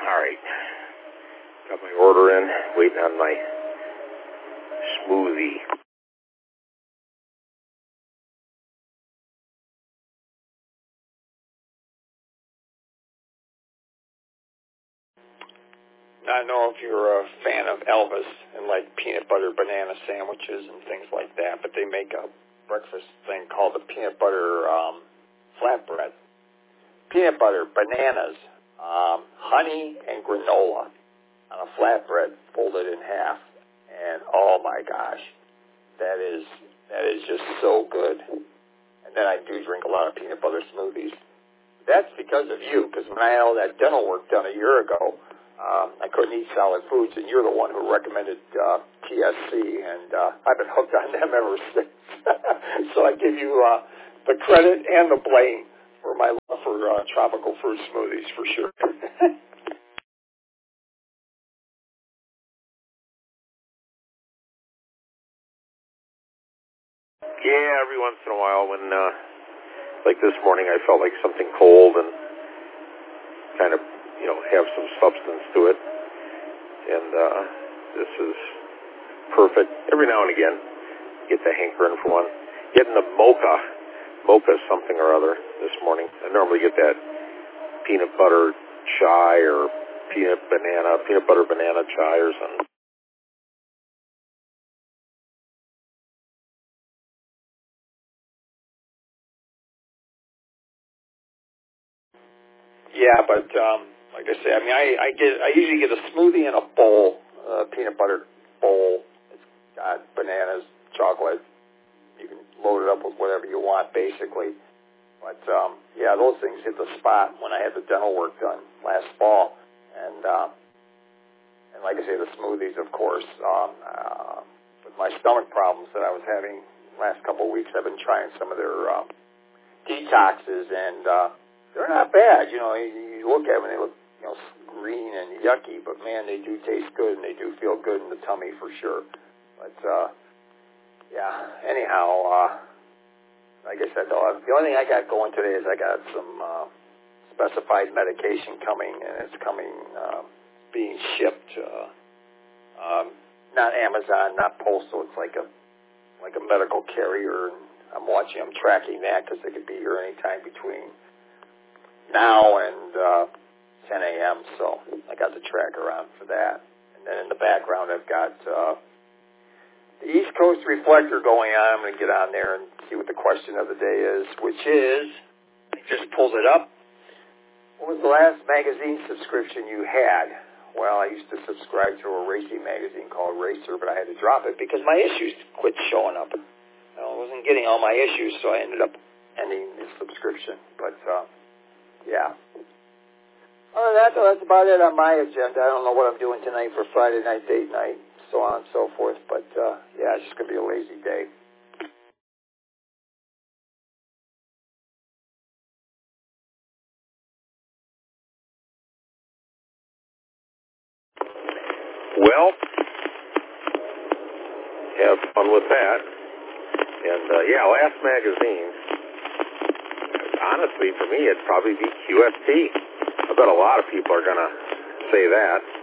All right. Got my order in, waiting on my smoothie. I don't know if you're a fan of Elvis and like peanut butter banana sandwiches and things like that, but they make a breakfast thing called the peanut butter flatbread. Peanut butter, bananas, honey, and granola on a flatbread folded in half. And oh my gosh, that is just so good. And then I do drink a lot of peanut butter smoothies. That's because of you, because when I had all that dental work done a year ago, I couldn't eat solid foods, and you're the one who recommended TSC, and I've been hooked on them ever since. So I give you the credit and the blame for my love for tropical fruit smoothies, for sure. Yeah, every once in a while when, like this morning, I felt like something cold and kind of, have some substance to it. And this is perfect. Every now and again, get the hankering for one. Getting the mocha something or other this morning. I normally get that peanut butter chai or peanut butter banana chai or something. Yeah, but like I say, I mean, I usually get a smoothie in a bowl, peanut butter bowl. It's got bananas, chocolate. You can load it up with whatever you want, basically. But yeah, those things hit the spot when I had the dental work done last fall, and like I say, the smoothies, of course. With my stomach problems that I was having last couple of weeks, I've been trying some of their detoxes, and they're not bad. You look at them and they look, green and yucky, but man, they do taste good and they do feel good in the tummy for sure. But yeah, anyhow, like I said, though, the only thing I got going today is I got some specified medication coming, and it's coming being shipped. Not Amazon, not postal. It's like a medical carrier, and I'm tracking that because they could be here anytime between now and 10 a.m. So I got the tracker on for that. And then in the background, I've got the East Coast Reflector going on. I'm going to get on there and see what the question of the day is, which is, I just pulled it up. What was the last magazine subscription you had? Well, I used to subscribe to a racing magazine called Racer, but I had to drop it because my issues quit showing up. I wasn't getting all my issues, so I ended up ending the subscription. But, yeah. Other than that, though, that's about it on my agenda. I don't know what I'm doing tonight for Friday night, date night, so on and so forth. But, yeah, it's just going to be a lazy day. Well, have fun with that. And, yeah, last magazine, honestly, for me, it'd probably be QST. I bet a lot of people are going to say that.